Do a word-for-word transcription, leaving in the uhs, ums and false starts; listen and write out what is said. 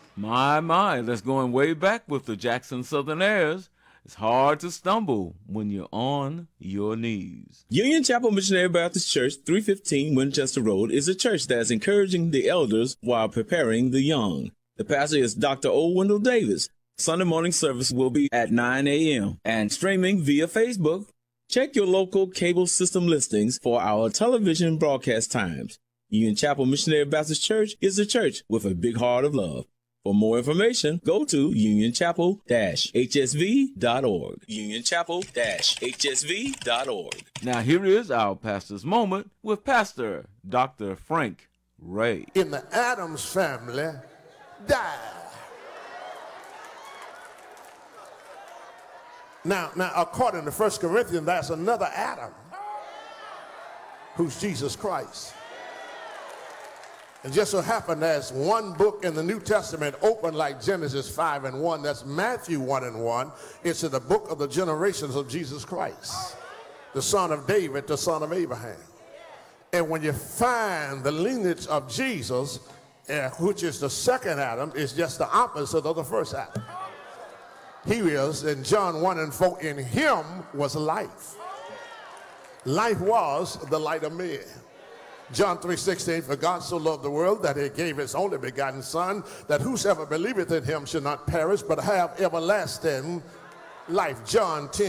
My, my, that's going way back with the Jackson Southern Airs. It's hard to stumble when you're on your knees. Union Chapel Missionary Baptist Church, three fifteen Winchester Road, is a church that's encouraging the elders while preparing the young. The pastor is Doctor O. Wendell Davis. Sunday morning service will be at nine a.m. and streaming via Facebook. Check your local cable system listings for our television broadcast times. Union Chapel Missionary Baptist Church is a church with a big heart of love. For more information, go to union chapel dash h s v dot org. union chapel dash h s v dot org. Now here is our pastor's moment with Pastor Doctor Frank Ray. In the Adams family, died. Now, now, according to First Corinthians, that's another Adam, who's Jesus Christ. It just so happened there's one book in the New Testament open like Genesis five and one. That's Matthew one and one. It's in the book of the generations of Jesus Christ, the son of David, the son of Abraham. And when you find the lineage of Jesus, uh, which is the second Adam, it's just the opposite of the first Adam. He is, in John one and four, in him was life. Life was the light of men. John three sixteen, for God so loved the world that he gave his only begotten Son, that whosoever believeth in him should not perish, but have everlasting life. John ten.